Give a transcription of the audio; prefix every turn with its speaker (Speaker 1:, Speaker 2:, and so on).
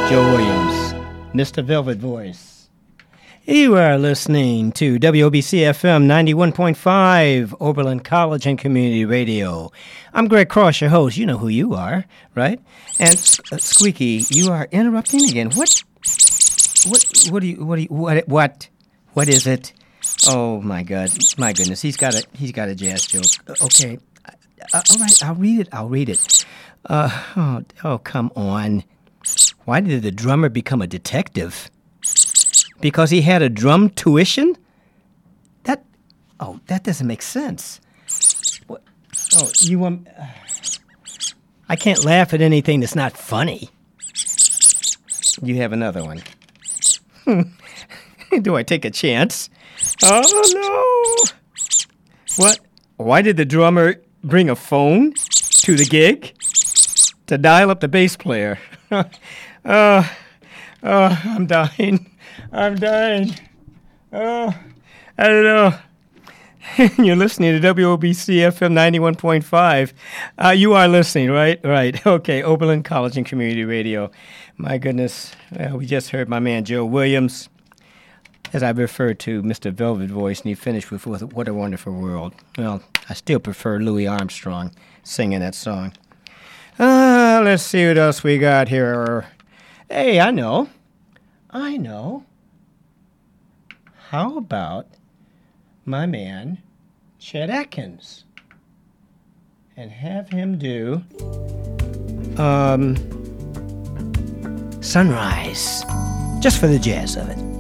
Speaker 1: Joe Williams, Mr. Velvet Voice. You are listening to WOBC FM 91.5, Oberlin College and Community Radio. I'm Greg Cross, your host. You know who you are, right? And Squeaky, you are interrupting again. What is it? Oh my goodness, he's got a jazz joke. Okay, all right, I'll read it. Oh, come on. Why did the drummer become a detective? Because he had a drum tuition? That doesn't make sense. What? Oh, you want? I can't laugh at anything that's not funny. You have another one. Do I take a chance? Oh no! What? Why did the drummer bring a phone to the gig? To dial up the bass player. I'm dying. I don't know. You're listening to WOBC FM 91.5. You are listening, right? Right. Okay, Oberlin College and Community Radio. My goodness. We just heard my man Joe Williams, as I referred to Mr. Velvet Voice, and he finished with What a Wonderful World. Well, I still prefer Louis Armstrong singing that song. Let's see what else we got here. Hey, I know. How about my man, Chet Atkins? And have him do Sunrise, just for the jazz of it.